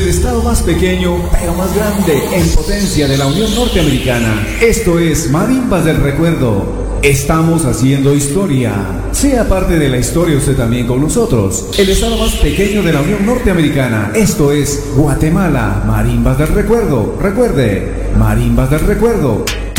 el estado más pequeño, pero más grande en potencia de la Unión Norteamericana. Esto es Marimbas del Recuerdo. Estamos haciendo historia. Sea parte de la historia usted también con nosotros. El estado más pequeño de la Unión Norteamericana. Esto es Guatemala. Marimbas del Recuerdo. Recuerde, Marimbas del Recuerdo.